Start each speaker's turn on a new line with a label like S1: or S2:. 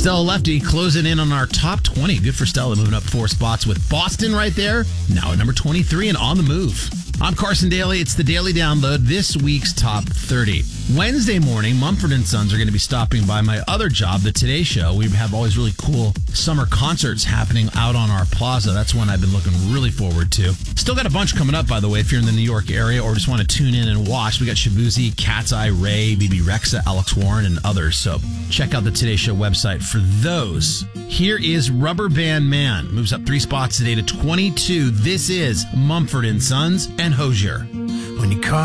S1: Stella Lefty closing in on our top 20. Good for Stella, moving up 4 spots with Boston right there. Now at number 23 and on the move. I'm Carson Daly. It's the Daily Download, this week's Top 30. Wednesday morning, Mumford & Sons are going to be stopping by my other job, the Today Show. We have always really cool summer concerts happening out on our plaza. That's one I've been looking really forward to. Still got a bunch coming up, by the way, if you're in the New York area or just want to tune in and watch. We got Shabuzi, Cat's Eye Ray, BB Rexa, Alex Warren, and others. So check out the Today Show website for those. Here is Rubber Band Man. Moves up 3 spots today to 22. This is Mumford & Sons and Hozier.
S2: When you call